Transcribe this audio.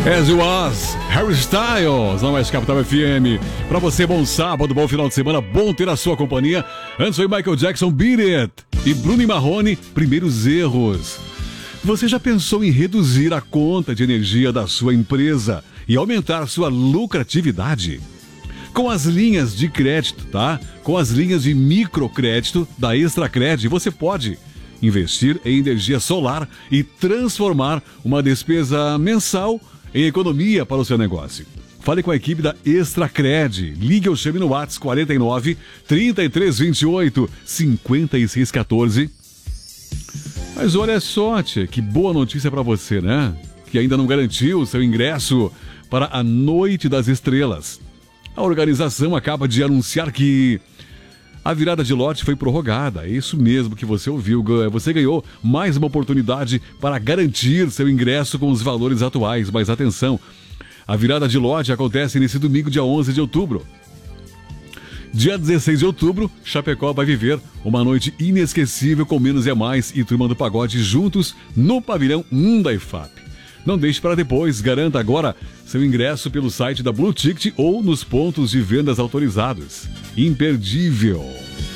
As You Was, Harry Styles, na Mais Capital FM. Pra você, bom sábado, bom final de semana, bom ter a sua companhia. Antes foi Michael Jackson, Beat It. E Bruno e Marrone, Primeiros Erros. Você já pensou em reduzir a conta de energia da sua empresa e aumentar sua lucratividade? Com as linhas de crédito, tá? Com as linhas de microcrédito da Extracred, você pode investir em energia solar e transformar uma despesa mensal em economia para o seu negócio. Fale com a equipe da Extracred. Ligue ou chame no WhatsApp 49 3328 5614. Mas olha só, tia, que boa notícia para você, né? Que ainda não garantiu o seu ingresso para a Noite das Estrelas. A organização acaba de anunciar que a virada de lote foi prorrogada. É isso mesmo que você ouviu. Você ganhou mais uma oportunidade para garantir seu ingresso com os valores atuais. Mas atenção, a virada de lote acontece nesse domingo, dia 11 de outubro. Dia 16 de outubro, Chapecó vai viver uma noite inesquecível com Menos é Mais e Turma do Pagode juntos no pavilhão 1 da IFAP. Não deixe para depois, garanta agora seu ingresso pelo site da Blue Ticket ou nos pontos de vendas autorizados. Imperdível!